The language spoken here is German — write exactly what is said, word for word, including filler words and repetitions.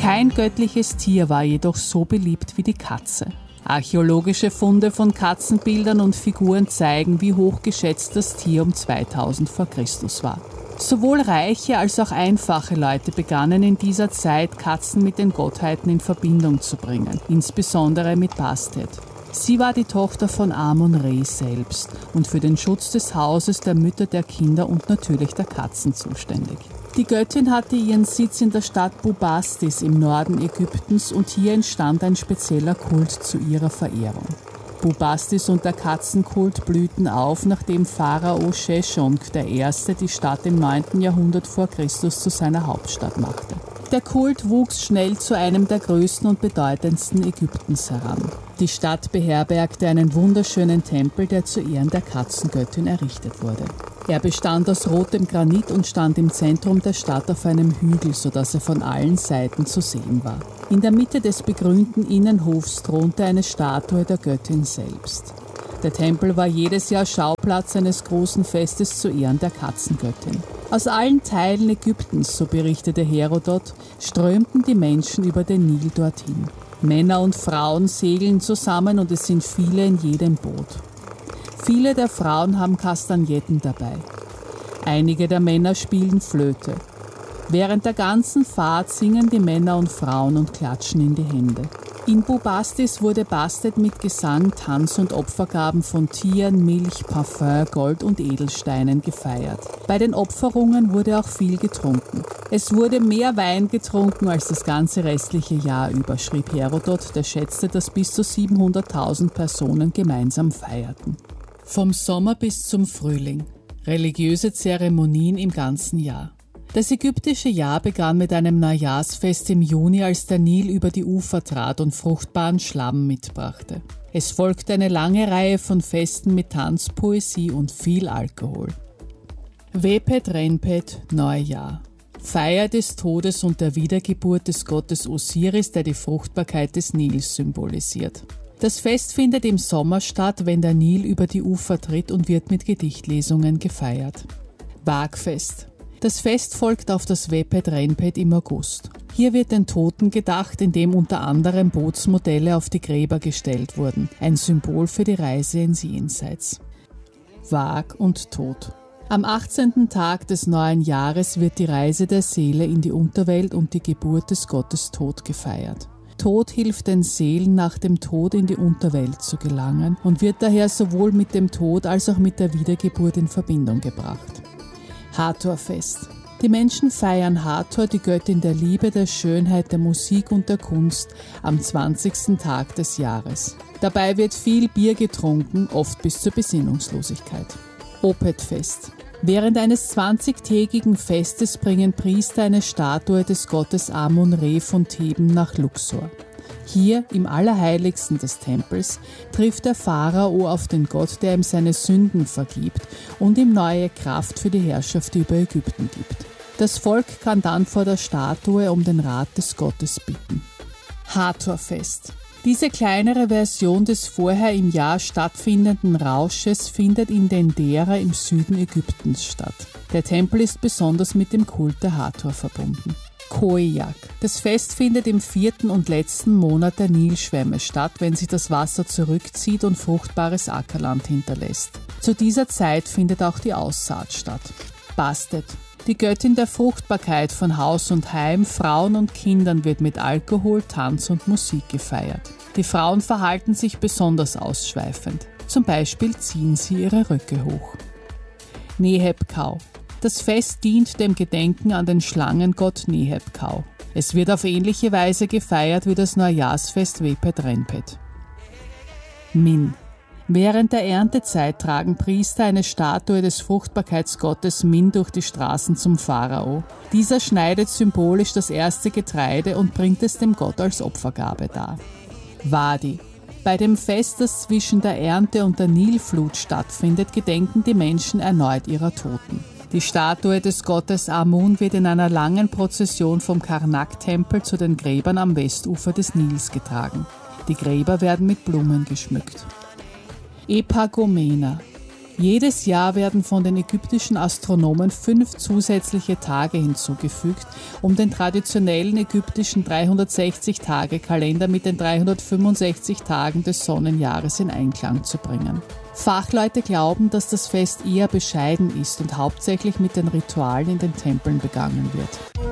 Kein göttliches Tier war jedoch so beliebt wie die Katze. Archäologische Funde von Katzenbildern und Figuren zeigen, wie hochgeschätzt das Tier um zweitausend vor Christus war. Sowohl reiche als auch einfache Leute begannen in dieser Zeit, Katzen mit den Gottheiten in Verbindung zu bringen, insbesondere mit Bastet. Sie war die Tochter von Amon-Re selbst und für den Schutz des Hauses, der Mütter, der Kinder und natürlich der Katzen zuständig. Die Göttin hatte ihren Sitz in der Stadt Bubastis im Norden Ägyptens und hier entstand ein spezieller Kult zu ihrer Verehrung. Bubastis und der Katzenkult blühten auf, nachdem Pharao Sheshonq der Erste die Stadt im neunten Jahrhundert vor Christus zu seiner Hauptstadt machte. Der Kult wuchs schnell zu einem der größten und bedeutendsten Ägyptens heran. Die Stadt beherbergte einen wunderschönen Tempel, der zu Ehren der Katzengöttin errichtet wurde. Er bestand aus rotem Granit und stand im Zentrum der Stadt auf einem Hügel, sodass er von allen Seiten zu sehen war. In der Mitte des begrünten Innenhofs thronte eine Statue der Göttin selbst. Der Tempel war jedes Jahr Schauplatz eines großen Festes zu Ehren der Katzengöttin. Aus allen Teilen Ägyptens, so berichtete Herodot, strömten die Menschen über den Nil dorthin. Männer und Frauen segeln zusammen und es sind viele in jedem Boot. Viele der Frauen haben Kastagnetten dabei. Einige der Männer spielen Flöte. Während der ganzen Fahrt singen die Männer und Frauen und klatschen in die Hände. In Bubastis wurde Bastet mit Gesang, Tanz und Opfergaben von Tieren, Milch, Parfüm, Gold und Edelsteinen gefeiert. Bei den Opferungen wurde auch viel getrunken. Es wurde mehr Wein getrunken als das ganze restliche Jahr über, schrieb Herodot, der schätzte, dass bis zu siebenhunderttausend Personen gemeinsam feierten. Vom Sommer bis zum Frühling. Religiöse Zeremonien im ganzen Jahr. Das ägyptische Jahr begann mit einem Neujahrsfest im Juni, als der Nil über die Ufer trat und fruchtbaren Schlamm mitbrachte. Es folgte eine lange Reihe von Festen mit Tanz, Poesie und viel Alkohol. Wepet Renpet, Neujahr. Feier des Todes und der Wiedergeburt des Gottes Osiris, der die Fruchtbarkeit des Nils symbolisiert. Das Fest findet im Sommer statt, wenn der Nil über die Ufer tritt und wird mit Gedichtlesungen gefeiert. Wagfest. Das Fest folgt auf das Wepet Renpet im August. Hier wird den Toten gedacht, indem unter anderem Bootsmodelle auf die Gräber gestellt wurden, ein Symbol für die Reise ins Jenseits. Wag und Tod. Am achtzehnten Tag des neuen Jahres wird die Reise der Seele in die Unterwelt und die Geburt des Gottes Tod gefeiert. Tod hilft den Seelen, nach dem Tod in die Unterwelt zu gelangen und wird daher sowohl mit dem Tod als auch mit der Wiedergeburt in Verbindung gebracht. Hathor-Fest. Die Menschen feiern Hathor, die Göttin der Liebe, der Schönheit, der Musik und der Kunst, am zwanzigsten Tag des Jahres. Dabei wird viel Bier getrunken, oft bis zur Besinnungslosigkeit. Opet-Fest. Während eines zwanzigtägigen Festes bringen Priester eine Statue des Gottes Amon-Re von Theben nach Luxor. Hier, im Allerheiligsten des Tempels, trifft der Pharao auf den Gott, der ihm seine Sünden vergibt und ihm neue Kraft für die Herrschaft über Ägypten gibt. Das Volk kann dann vor der Statue um den Rat des Gottes bitten. Hathor-Fest. Diese kleinere Version des vorher im Jahr stattfindenden Rausches findet in Dendera im Süden Ägyptens statt. Der Tempel ist besonders mit dem Kult der Hathor verbunden. Khoiak. Das Fest findet im vierten und letzten Monat der Nilschwemme statt, wenn sich das Wasser zurückzieht und fruchtbares Ackerland hinterlässt. Zu dieser Zeit findet auch die Aussaat statt. Bastet. Die Göttin der Fruchtbarkeit von Haus und Heim, Frauen und Kindern wird mit Alkohol, Tanz und Musik gefeiert. Die Frauen verhalten sich besonders ausschweifend. Zum Beispiel ziehen sie ihre Röcke hoch. Neheb-Kau. Das Fest dient dem Gedenken an den Schlangengott Neheb-Kau. Es wird auf ähnliche Weise gefeiert wie das Neujahrsfest Wepet Renpet. Min. Während der Erntezeit tragen Priester eine Statue des Fruchtbarkeitsgottes Min durch die Straßen zum Pharao. Dieser schneidet symbolisch das erste Getreide und bringt es dem Gott als Opfergabe dar. Wadi. Bei dem Fest, das zwischen der Ernte und der Nilflut stattfindet, gedenken die Menschen erneut ihrer Toten. Die Statue des Gottes Amun wird in einer langen Prozession vom Karnak-Tempel zu den Gräbern am Westufer des Nils getragen. Die Gräber werden mit Blumen geschmückt. Epagomena. Jedes Jahr werden von den ägyptischen Astronomen fünf zusätzliche Tage hinzugefügt, um den traditionellen ägyptischen dreihundertsechzig-Tage-Kalender mit den dreihundertfünfundsechzig Tagen des Sonnenjahres in Einklang zu bringen. Fachleute glauben, dass das Fest eher bescheiden ist und hauptsächlich mit den Ritualen in den Tempeln begangen wird.